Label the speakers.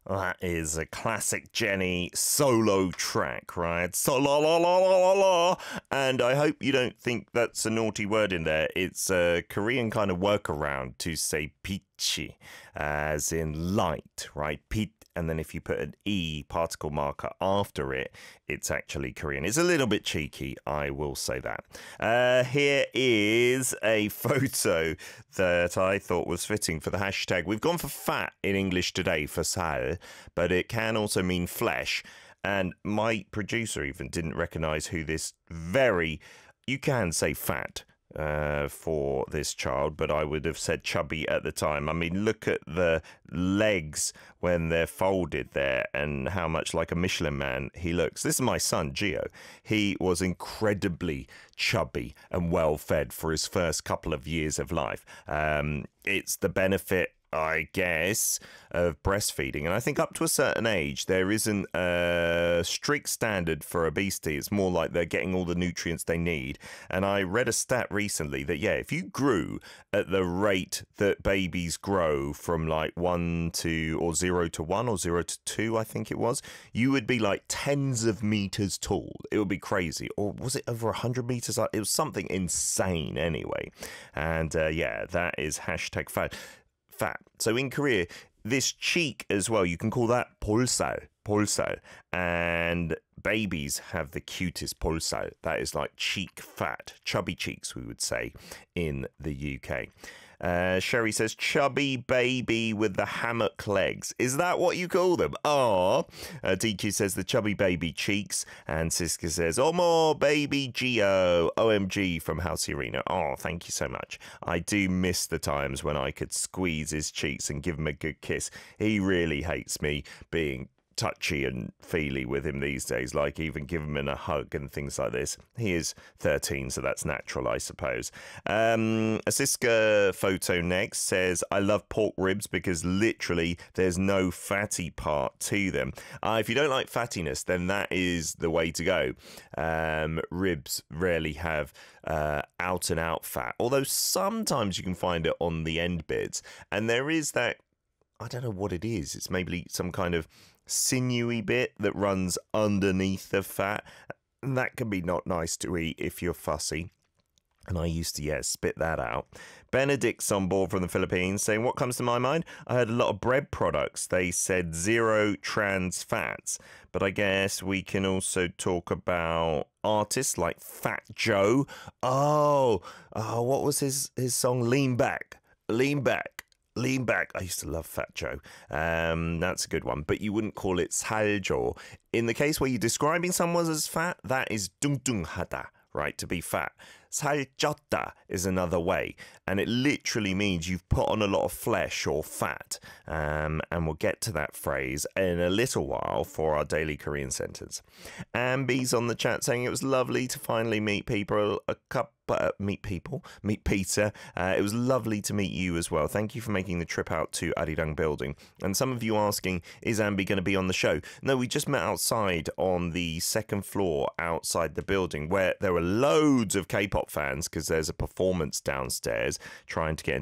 Speaker 1: That is a classic Jenny solo track, right? So la la la la la la. And I hope you don't think that's a naughty word in there. It's a Korean kind of workaround to say pichi, as in light, right? Pit. And then if you put an E particle marker after it, it's actually Korean. It's a little bit cheeky, I will say that. Here is a photo that I thought was fitting for the hashtag. We've gone for fat in English today for sal, but it can also mean flesh. And my producer even didn't recognize who this you can say fat for this child, but I would have said chubby at the time. I mean, look at the legs when they're folded there and how much like a Michelin man he looks. This is my son, Gio. He was incredibly chubby and well fed for his first couple of years of life. It's the benefit, I guess, of breastfeeding. And I think up to a certain age, there isn't a strict standard for obesity. It's more like they're getting all the nutrients they need. And I read a stat recently that, if you grew at the rate that babies grow from like 0 to 1 or 0 to 2, I think it was, you would be like tens of meters tall. It would be crazy. Or was it over 100 meters? It was something insane anyway. And that is hashtag fat. So in Korea, this cheek as well, you can call that polsal. And babies have the cutest polsal. That is like cheek fat, chubby cheeks, we would say, in the UK. Sherry says, chubby baby with the hammock legs. Is that what you call them? DQ says, the chubby baby cheeks. And Siska says, more baby Gio. OMG from House Arena. Thank you so much. I do miss the times when I could squeeze his cheeks and give him a good kiss. He really hates me being touchy and feely with him these days, like even give him a hug and things like this. He is 13, so that's natural, I suppose. A Siska photo next says, I love pork ribs because literally there's no fatty part to them. If you don't like fattiness, then that is the way to go. Ribs rarely have out and out fat, although sometimes you can find it on the end bits. And there is that, I don't know what it is. It's maybe some kind of sinewy bit that runs underneath the fat. And that can be not nice to eat if you're fussy. And I used to, spit that out. Benedict's on board from the Philippines saying, what comes to my mind? I heard a lot of bread products. They said 0 trans fats. But I guess we can also talk about artists like Fat Joe. What was his song? Lean Back. Lean Back. I used to love Fat Joe. That's a good one. But you wouldn't call it 살쪄. In the case where you're describing someone as fat, that is 뚱뚱하다, right? To be fat. 살쪘다 is another way. And it literally means you've put on a lot of flesh or fat. And we'll get to that phrase in a little while for our daily Korean sentence. Ambi's on the chat saying it was lovely to finally meet people. Meet Peter. It was lovely to meet you as well. Thank you for making the trip out to Arirang building. And some of you asking, is Ambi going to be on the show? No, we just met outside on the second floor outside the building where there were loads of K-pop fans because there's a performance downstairs trying to get